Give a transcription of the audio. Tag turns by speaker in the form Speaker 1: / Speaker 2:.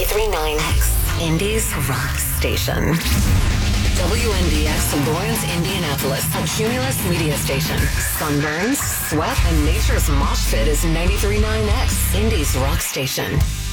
Speaker 1: 93.9X, Indy's rock station. WNDX Lawrence, Indianapolis, a Cumulus media station. Sunburns, sweat, and nature's mosh pit is 93.9X, Indy's rock station.